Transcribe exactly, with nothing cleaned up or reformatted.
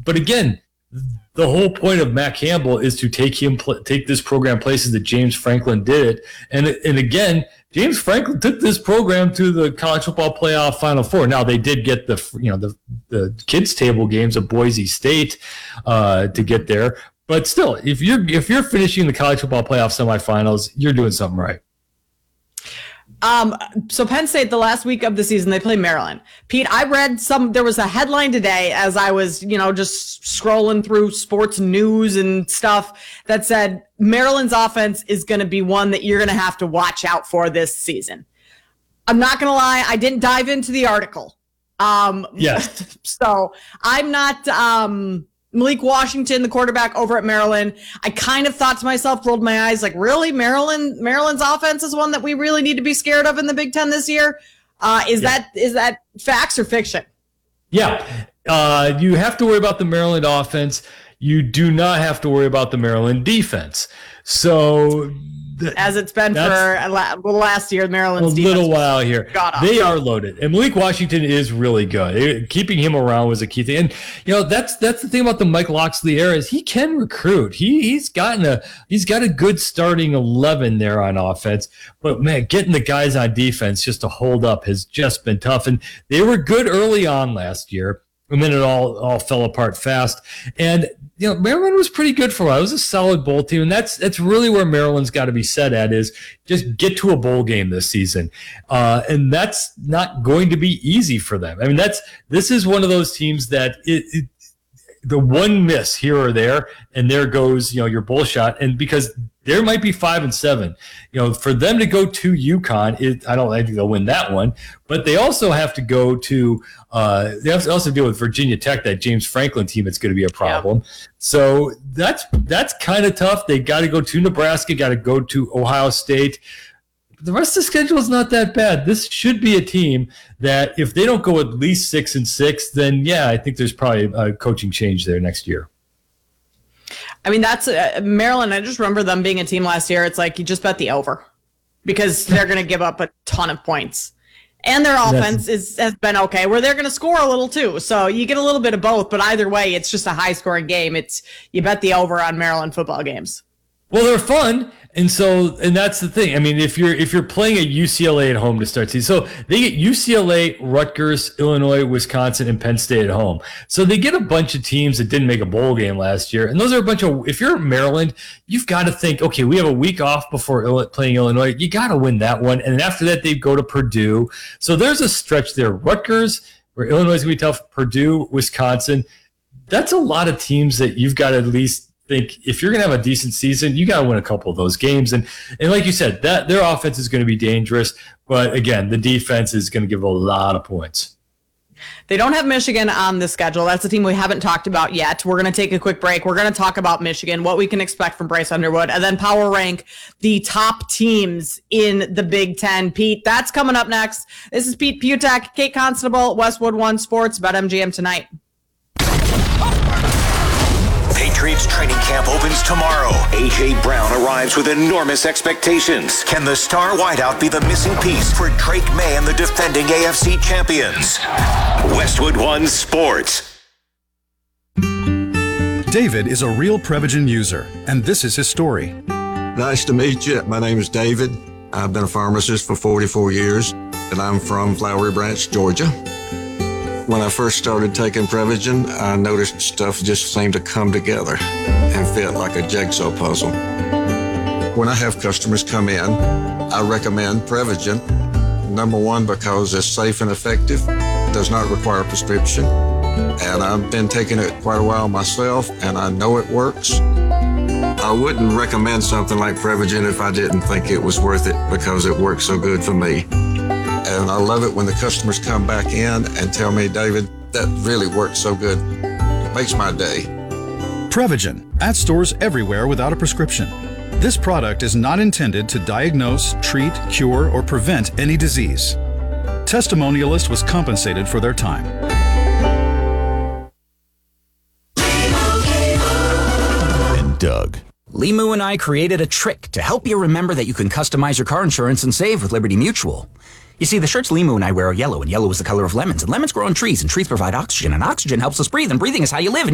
but again, the whole point of Matt Campbell is to take him take this program places that James Franklin did, and and again, James Franklin took this program to the college football playoff Final Four. Now they did get the you know the the kids table games of Boise State uh, to get there, but still, if you're if you're finishing the college football playoff semifinals, you're doing something right. Um, so Penn State, the last week of the season, they play Maryland. Pete, I read some, there was a headline today as I was, you know, just scrolling through sports news and stuff that said Maryland's offense is going to be one that you're going to have to watch out for this season. I'm not going to lie. I didn't dive into the article. Um, yes. So I'm not, um, Malik Washington, the quarterback over at Maryland. I kind of thought to myself, rolled my eyes, like, really? Maryland, Maryland's offense is one that we really need to be scared of in the Big Ten this year. Uh, is yeah. that is that facts or fiction? Yeah. Uh, you have to worry about the Maryland offense. You do not have to worry about the Maryland defense. So th- as it's been for a la- last year, Maryland's a defense little while here. They are loaded, and Malik Washington is really good. It, keeping him around was a key thing, and you know that's that's the thing about the Mike Locksley era is he can recruit. He he's gotten a he's got a good starting eleven there on offense, but man, getting the guys on defense just to hold up has just been tough. And they were good early on last year, and then it all all fell apart fast. And you know, Maryland was pretty good for a while. It was a solid bowl team, and that's that's really where Maryland's got to be set at is just get to a bowl game this season, uh, and that's not going to be easy for them. I mean, that's this is one of those teams that it, it the one miss here or there, and there goes you know your bowl shot, and because there might be five and seven. You know, for them to go to UConn, it, I don't I think they'll win that one, but they also have to go to uh, they have to also deal with Virginia Tech, that James Franklin team. It's going to be a problem. Yeah. So that's that's kind of tough. They got to go to Nebraska, got to go to Ohio State. The rest of the schedule is not that bad. This should be a team that if they don't go at least six and six, then yeah, I think there's probably a coaching change there next year. I mean, that's uh, Maryland. I just remember them being a team last year. It's like you just bet the over because they're going to give up a ton of points. And their offense is has been okay, where they're going to score a little too. So you get a little bit of both, but either way, it's just a high-scoring game. It's you bet the over on Maryland football games. Well, they're fun, and so and that's the thing. I mean, if you're if you're playing at U C L A at home to start season, so they get U C L A, Rutgers, Illinois, Wisconsin, and Penn State at home. So they get a bunch of teams that didn't make a bowl game last year, and those are a bunch of. If you're Maryland, you've got to think, okay, we have a week off before playing Illinois. You got to win that one, and after that they go to Purdue. So there's a stretch there. Rutgers, where Illinois is going to be tough. Purdue, Wisconsin. That's a lot of teams that you've got to at least think if you're going to have a decent season, you got to win a couple of those games. And and like you said, that their offense is going to be dangerous. But again, the defense is going to give a lot of points. They don't have Michigan on the schedule. That's a team we haven't talked about yet. We're going to take a quick break. We're going to talk about Michigan, what we can expect from Bryce Underwood, and then power rank the top teams in the Big Ten. Pete, that's coming up next. This is Pete Putek, Kate Constable, Westwood One Sports, BetMGM tonight. Patriots training camp opens tomorrow. A J. Brown arrives with enormous expectations. Can the star wideout be the missing piece for Drake May and the defending A F C champions? Westwood One Sports. David is a real Prevagen user, and this is his story. Nice to meet you. My name is David. I've been a pharmacist for forty-four years, and I'm from Flowery Branch, Georgia. When I first started taking Prevagen, I noticed stuff just seemed to come together and fit like a jigsaw puzzle. When I have customers come in, I recommend Prevagen. Number one, because it's safe and effective, does not require a prescription, and I've been taking it quite a while myself, and I know it works. I wouldn't recommend something like Prevagen if I didn't think it was worth it because it works so good for me. And I love it when the customers come back in and tell me, David, that really worked so good. It makes my day. Prevagen, at stores everywhere without a prescription. This product is not intended to diagnose, treat, cure, or prevent any disease. Testimonialist was compensated for their time. And Doug. Limu and I created a trick to help you remember that you can customize your car insurance and save with Liberty Mutual. You see, the shirts Limu and I wear are yellow, and yellow is the color of lemons, and lemons grow on trees, and trees provide oxygen, and oxygen helps us breathe, and breathing is how you live.